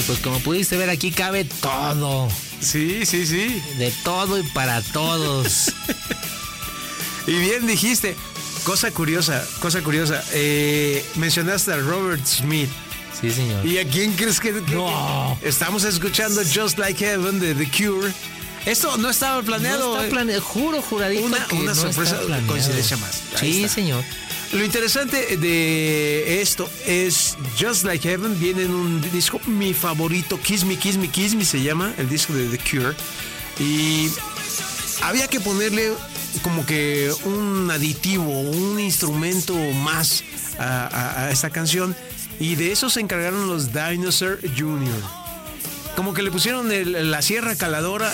pues como pudiste ver, aquí cabe todo. Sí. De todo y para todos. Y bien dijiste, cosa curiosa. Mencionaste a Robert Smith. Sí, señor. ¿Y a quién crees que No. estamos escuchando Just Like Heaven de The Cure? Esto no estaba planeado. No está planeado, juradito que Una no sorpresa, está planeado. coincidencia más. Ahí Sí, está. señor. Lo interesante de esto es Just Like Heaven viene en un disco, mi favorito, Kiss Me, Kiss Me, Kiss Me se llama, el disco de The Cure. Y había que ponerle como que un aditivo, un instrumento más a esta canción. Y de eso se encargaron los Dinosaur Jr. Como que le pusieron la sierra caladora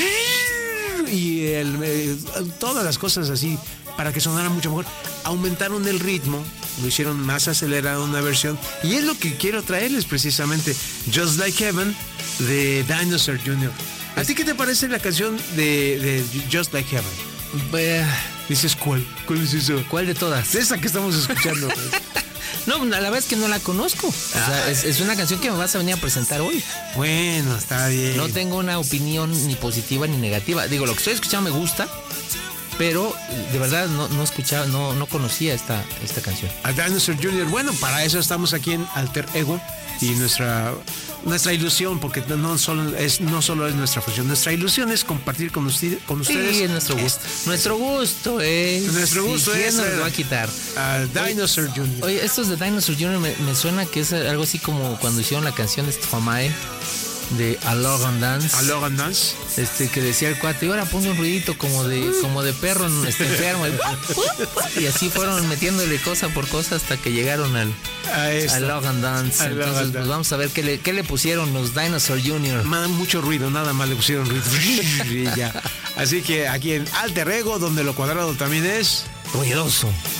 y todas las cosas así para que sonara mucho mejor. Aumentaron el ritmo, lo hicieron más acelerado una versión. Y es lo que quiero traerles precisamente. Just Like Heaven de Dinosaur Jr. ¿A ti qué te parece la canción de Just Like Heaven? Dices, ¿cuál? ¿Cuál es eso? ¿Cuál de todas? Esa que estamos escuchando. No, la verdad es que no la conozco. O sea, es una canción que me vas a venir a presentar hoy. Bueno, está bien. No tengo una opinión ni positiva ni negativa. Digo, lo que estoy escuchando me gusta, pero de verdad no escuchaba, no conocía esta canción. A Dinosaur Jr. Bueno, para eso estamos aquí en Alter Ego y nuestra ilusión, porque no solo es nuestra función, nuestra ilusión es compartir con ustedes. Sí, es nuestro gusto. Nuestro gusto es. Nuestro gusto ¿quién es. nos lo va a quitar? A Dinosaur Jr. Oye, estos de Dinosaur Jr. me suena que es algo así como cuando hicieron la canción de Stromae de Alors and Dance. Alors and Dance. Que decía el cuate, y ahora ponle un ruidito como de perro enfermo. Y así fueron metiéndole cosa por cosa hasta que llegaron al Log and Dance. Entonces, pues vamos a ver qué le pusieron los Dinosaur Jr. Mucho ruido, nada más le pusieron ruido. Y ya. Así que aquí en Alter Ego, donde lo cuadrado también es ruidoso.